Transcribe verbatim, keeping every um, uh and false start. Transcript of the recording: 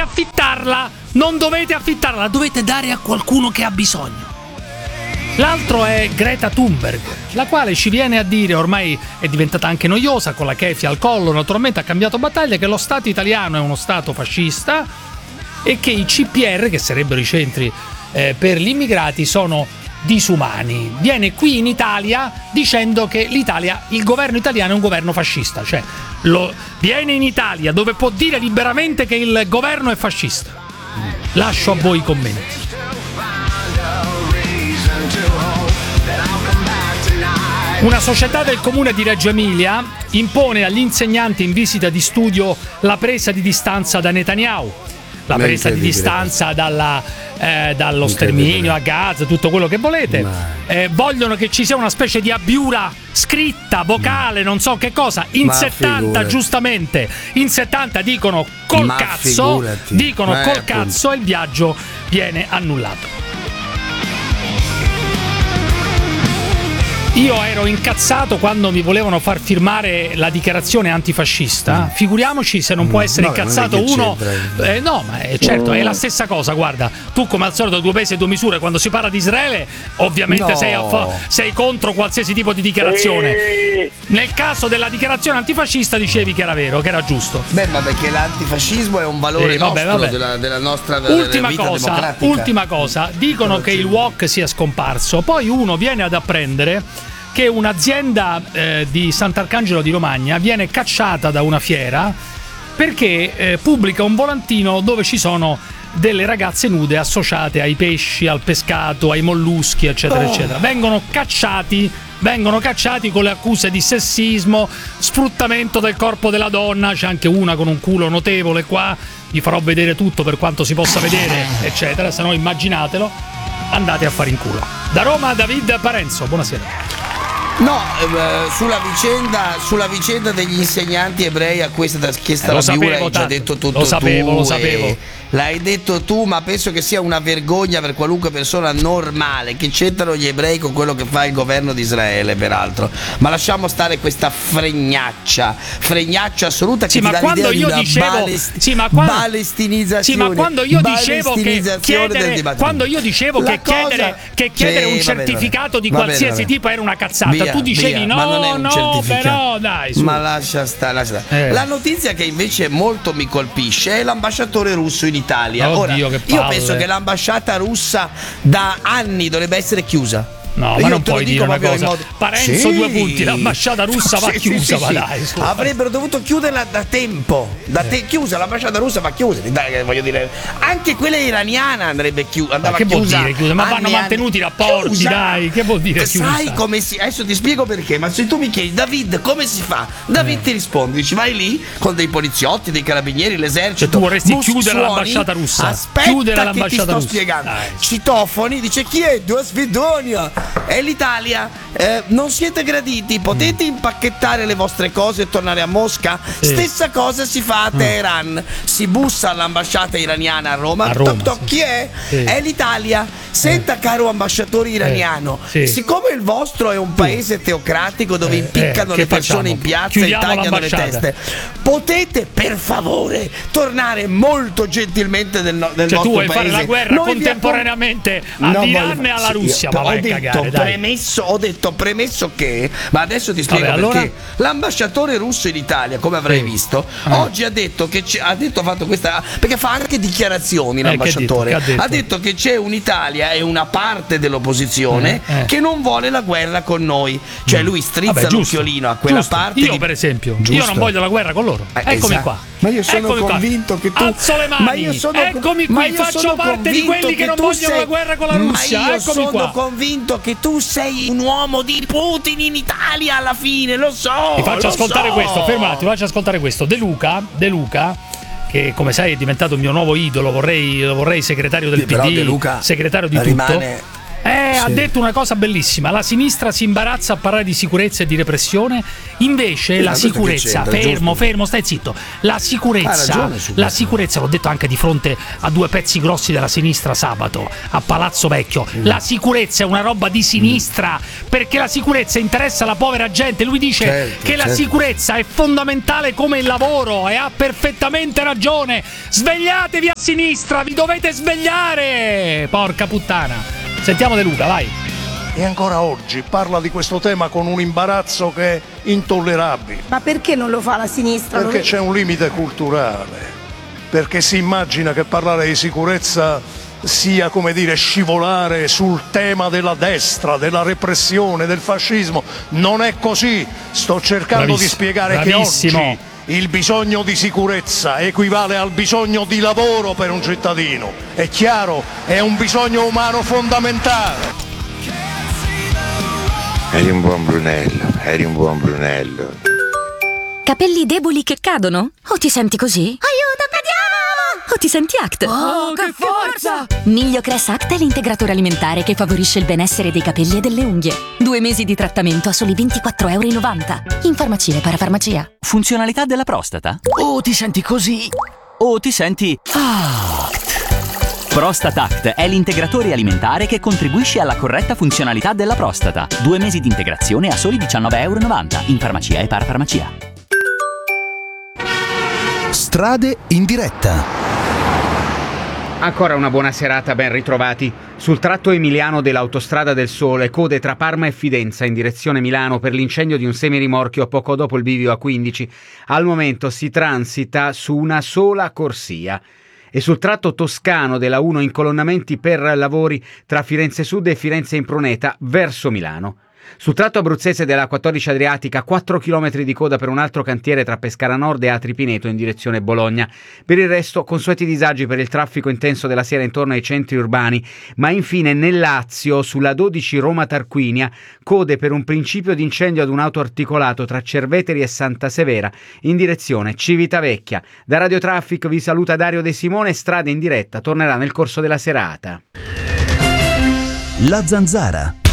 affittarla, non dovete affittarla, la dovete dare a qualcuno che ha bisogno. L'altro è Greta Thunberg, la quale ci viene a dire, ormai è diventata anche noiosa, con la kefia al collo, naturalmente ha cambiato battaglia, che lo Stato italiano è uno Stato fascista e che i C P R, che sarebbero i centri eh, per gli immigrati, sono disumani. Viene qui in Italia dicendo che l'Italia, il governo italiano è un governo fascista, cioè lo, viene in Italia dove può dire liberamente che il governo è fascista. Lascio a voi i commenti. Una società del comune di Reggio Emilia impone agli insegnanti in visita di studio la presa di distanza da Netanyahu, la presa di distanza dalla, eh, dallo sterminio a Gaza, tutto quello che volete. Eh, vogliono che ci sia una specie di abiura scritta, vocale, non so che cosa. In Ma settanta, figurati. giustamente, in settanta dicono col Ma cazzo, figurati. dicono eh, col appunto. cazzo e il viaggio viene annullato. Io ero incazzato quando mi volevano far firmare la dichiarazione antifascista. Figuriamoci se non può essere no, incazzato uno. Eh, no, ma è, certo, è la stessa cosa. Guarda, tu come al solito due pesi e due misure. Quando si parla di Israele, ovviamente no. sei, a, sei contro qualsiasi tipo di dichiarazione. Eh. Nel caso della dichiarazione antifascista dicevi che era vero, che era giusto. Beh, ma perché l'antifascismo è un valore eh, vabbè, nostro vabbè. Della, della nostra ultima vita cosa, democratica. Ultima cosa, dicono che il wok sia scomparso. Poi uno viene ad apprendere che un'azienda eh, di Sant'Arcangelo di Romagna viene cacciata da una fiera perché eh, pubblica un volantino dove ci sono delle ragazze nude associate ai pesci, al pescato, ai molluschi, eccetera, oh. eccetera. Vengono cacciati, vengono cacciati con le accuse di sessismo, sfruttamento del corpo della donna. C'è anche una con un culo notevole qua, vi farò vedere tutto per quanto si possa vedere, eccetera, se no immaginatelo, andate a fare in culo. Da Roma, David Parenzo, buonasera. No, eh, sulla vicenda sulla vicenda degli insegnanti ebrei a questa chiesta eh, la Biura hai già detto tutto. Lo sapevo, tu, lo sapevo. L'hai detto tu, ma penso che sia una vergogna per qualunque persona normale. Che c'entrano gli ebrei con quello che fa il governo di Israele, peraltro. Ma lasciamo stare questa fregnaccia, fregnaccia assoluta che sì, ti ma dà quando l'idea io di dicevo, una balest- sì, ma quando, balestinizzazione. Sì, ma quando io dicevo che chiedere, quando io dicevo che cosa, chiedere, che chiedere sì, un certificato bene, di qualsiasi bene, tipo era una cazzata, via, tu dicevi via, no, ma non è un no, però dai, su. Ma lascia stare, lascia stare. Eh. La notizia che invece molto mi colpisce è l'ambasciatore russo in Italia. Oddio, Ora, che palle. Io penso che l'ambasciata russa da anni dovrebbe essere chiusa. No, io ma non puoi dire una cosa. Modo... Parenzo sì. due punti, l'ambasciata russa va sì, chiusa, sì, ma sì. dai. Scusa. Avrebbero dovuto chiuderla da tempo. Da te- eh. Chiusa, l'ambasciata russa va chiusa. Dai, voglio dire, anche quella iraniana andrebbe chiusa. Ma che vuol dire chiusa? Ma vanno mantenuti i rapporti, chiusa. Dai, che vuol dire chiusa? Sai come si. Adesso ti spiego perché, ma se tu mi chiedi, David, come si fa? David eh. ti risponde, dici, vai lì con dei poliziotti, dei carabinieri, l'esercito. Cioè, tu vorresti chiudere suoni, l'ambasciata russa. Aspetta chiudere che l'ambasciata ti sto russa. spiegando. Dai. Citofoni, dice chi è? Due Svidonia. È l'Italia. Eh, non siete graditi, potete impacchettare le vostre cose e tornare a Mosca? Sì. Stessa cosa si fa a Teheran. Si bussa all'ambasciata iraniana a Roma. A Roma toc, toc, sì. Chi è? Sì. È l'Italia. Senta, eh. caro ambasciatore iraniano, eh. sì. siccome il vostro è un paese teocratico dove eh. impiccano eh. le persone facciamo? in piazza Chiudiamo e tagliano le teste, potete per favore tornare molto gentilmente nel, no- nel cioè, nostro paese? Tu vuoi fare la guerra Noi contemporaneamente no, all'Iran voglio... e alla sì, Russia? Io, ma vai ho a detto, cagare, dai. premesso, ho detto premesso che, ma adesso ti spiego Vabbè, perché allora... l'ambasciatore russo in Italia, come avrai sì. visto, ah. oggi ha detto che c- ha detto ha fatto questa, perché fa anche dichiarazioni eh, l'ambasciatore. Che ha, detto, che ha, detto? ha detto che c'è un'Italia e una parte dell'opposizione eh, eh. che non vuole la guerra con noi. Cioè lui strizza Vabbè, l'occhiolino a quella giusto. parte. Io di... per esempio, giusto. io non voglio la guerra con loro. Eh, Eccomi esatto. qua. Ma io sono Eccomi convinto qua. che tu alzo le mani. Ma io sono Eccomi ma qui, io faccio sono parte di quelli che, che non vogliono sei... la guerra con la Russia. Ma io Eccomi sono qua. convinto che tu sei un uomo di Putin in Italia alla fine, lo so. Ti faccio lo ascoltare so. questo, fermati, ti faccio ascoltare questo. De Luca, De Luca, che come sai è diventato il mio nuovo idolo, vorrei, vorrei segretario del Però P D, De Luca segretario di rimane... tutto. Eh, Sì. ha detto una cosa bellissima. La sinistra si imbarazza a parlare di sicurezza e di repressione. Invece Sì, la ma questo che sicurezza, c'entra, fermo, giusto? fermo, stai zitto. La Ha sicurezza, ragione su la questo. sicurezza, l'ho detto anche di fronte a due pezzi grossi della sinistra sabato a Palazzo Vecchio. La sicurezza è una roba di sinistra, perché la sicurezza interessa la povera gente. Lui dice Certo, che la certo. sicurezza è fondamentale come il lavoro e ha perfettamente ragione. Svegliatevi a sinistra, vi dovete svegliare! Porca puttana. Sentiamo De Luca, vai. E ancora oggi parla di questo tema con un imbarazzo che è intollerabile, Ma perché non lo fa la sinistra? perché Lo- c'è un limite culturale, perché si immagina che parlare di sicurezza sia, come dire, scivolare sul tema della destra, della repressione, del fascismo. Non è così. Sto cercando Bravissimo, di spiegare bravissimo. che oggi il bisogno di sicurezza equivale al bisogno di lavoro per un cittadino. È chiaro, è un bisogno umano fondamentale. Eri un buon Brunello, eri un buon Brunello. Capelli deboli che cadono? O ti senti così? Aiuto, cadiamo! O ti senti Act? Oh, che forza! Migliocress Act è l'integratore alimentare che favorisce il benessere dei capelli e delle unghie. Due mesi di trattamento a soli ventiquattro euro e novanta. In farmacia e parafarmacia. Funzionalità della prostata? O ti senti così? O ti senti Act? ProstataCt è l'integratore alimentare che contribuisce alla corretta funzionalità della prostata. Due mesi di integrazione a soli diciannove euro e novanta in farmacia e parafarmacia. Strade in diretta. Ancora una buona serata, ben ritrovati. Sul tratto emiliano dell'Autostrada del Sole, code tra Parma e Fidenza in direzione Milano per l'incendio di un semirimorchio poco dopo il bivio A quindici. Al momento si transita su una sola corsia. E sul tratto toscano della uno incolonnamenti per lavori tra Firenze Sud e Firenze Impruneta verso Milano. Sul tratto abruzzese della quattordici Adriatica, quattro chilometri di coda per un altro cantiere tra Pescara Nord e Atripineto in direzione Bologna. Per il resto, consueti disagi per il traffico intenso della sera intorno ai centri urbani, ma infine nel Lazio, sulla dodici Roma-Tarquinia, code per un principio di incendio ad un auto articolato tra Cerveteri e Santa Severa in direzione Civitavecchia. Da Radio Traffic vi saluta Dario De Simone, Strade in diretta tornerà nel corso della serata. La Zanzara.